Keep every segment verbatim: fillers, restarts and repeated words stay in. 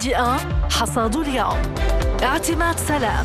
ميديا حصاد اليوم. اعتماد سلام.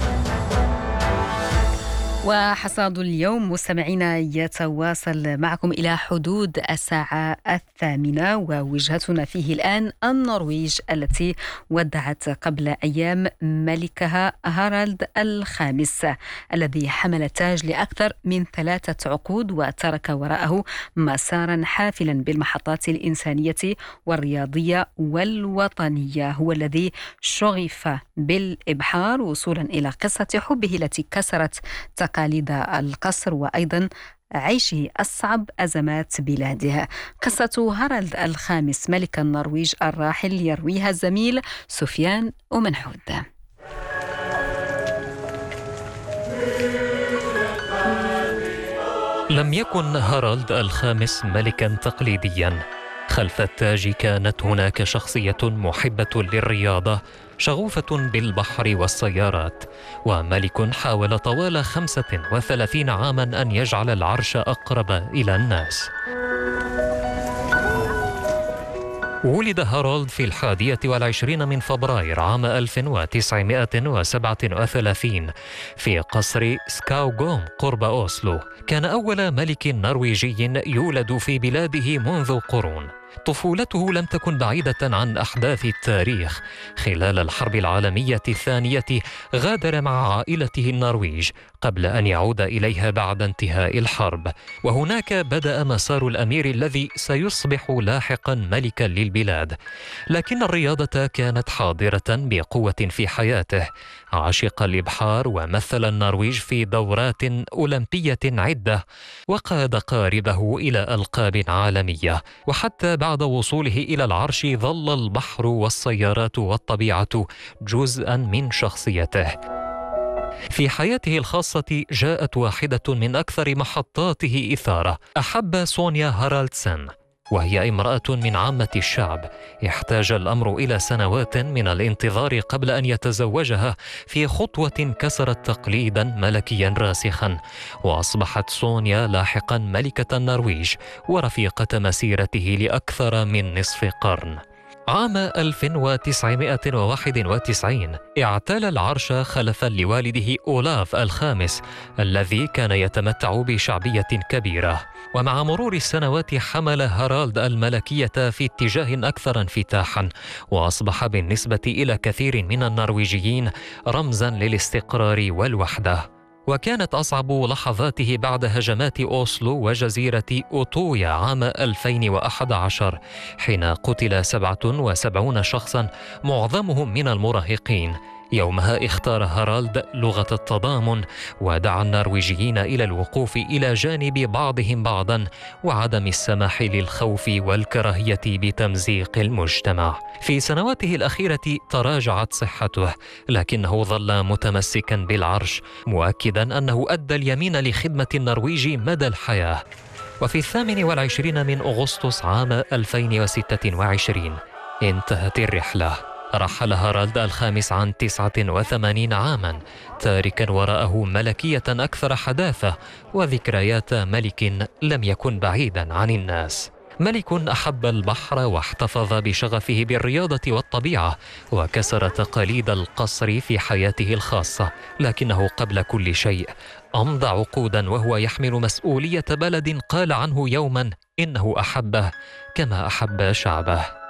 وحصاد اليوم مستمعينا يتواصل معكم إلى حدود الساعة الثامنة، ووجهتنا فيه الآن النرويج التي ودعت قبل أيام ملكها هارالد الخامس الذي حمل التاج لأكثر من ثلاثة عقود، وترك وراءه مسارا حافلا بالمحطات الإنسانية والرياضية والوطنية. هو الذي شغف بالإبحار وصولا إلى قصة حبه التي كسرت تقاليد القصر وأيضا عيشه أصعب أزمات بلاده. قصة هارالد الخامس ملك النرويج الراحل يرويها الزميل سفيان ومنحود. لم يكن هارالد الخامس ملكا تقليديا. خلف التاج كانت هناك شخصية محبة للرياضة، شغوفة بالبحر والسيارات، وملك حاول طوال خمسة وثلاثين عاما أن يجعل العرش أقرب إلى الناس. ولد هارالد في الحادية والعشرين من فبراير عام ألف وتسعمائة وسبعة وثلاثين في قصر سكاوغوم قرب أوسلو. كان أول ملك نرويجي يولد في بلاده منذ قرون. طفولته لم تكن بعيدة عن أحداث التاريخ. خلال الحرب العالمية الثانية غادر مع عائلته النرويج قبل أن يعود إليها بعد انتهاء الحرب، وهناك بدأ مسار الأمير الذي سيصبح لاحقا ملكا للبلاد. لكن الرياضة كانت حاضرة بقوة في حياته. عشق الإبحار ومثل النرويج في دورات أولمبية عدة، وقاد قاربه إلى ألقاب عالمية. وحتى بعد وصوله إلى العرش ظل البحر والسيارات والطبيعة جزءا من شخصيته. في حياته الخاصة جاءت واحدة من أكثر محطاته إثارة. أحب سونيا هارالدسن، وهي امرأة من عامة الشعب. احتاج الأمر إلى سنوات من الانتظار قبل أن يتزوجها في خطوة كسرت تقليدا ملكيا راسخا، وأصبحت سونيا لاحقا ملكة النرويج ورفيقة مسيرته لأكثر من نصف قرن. عام ألف وتسعمائة وواحد وتسعين اعتلى العرش خلفا لوالده أولاف الخامس الذي كان يتمتع بشعبية كبيرة. ومع مرور السنوات حمل هارالد الملكية في اتجاه أكثر انفتاحا، وأصبح بالنسبة إلى كثير من النرويجيين رمزا للاستقرار والوحدة. وكانت أصعب لحظاته بعد هجمات أوسلو وجزيرة أوتويا عام ألفين وأحد عشر، حين قتل سبعة وسبعين شخصا معظمهم من المراهقين. يومها اختار هارالد لغة التضامن، ودعا النرويجيين إلى الوقوف إلى جانب بعضهم بعضا وعدم السماح للخوف والكراهية بتمزيق المجتمع. في سنواته الأخيرة تراجعت صحته، لكنه ظل متمسكا بالعرش، مؤكدا أنه أدى اليمين لخدمة النرويج مدى الحياة. وفي الثامن والعشرين من أغسطس عام ألفين وستة وعشرين انتهت الرحلة. رحل هارالد الخامس عن تسعة وثمانين عاما، تاركا وراءه ملكية أكثر حداثة وذكريات ملك لم يكن بعيدا عن الناس. ملك أحب البحر واحتفظ بشغفه بالرياضة والطبيعة، وكسر تقاليد القصر في حياته الخاصة. لكنه قبل كل شيء أمضى عقودا وهو يحمل مسؤولية بلد قال عنه يوما إنه أحبه كما أحب شعبه.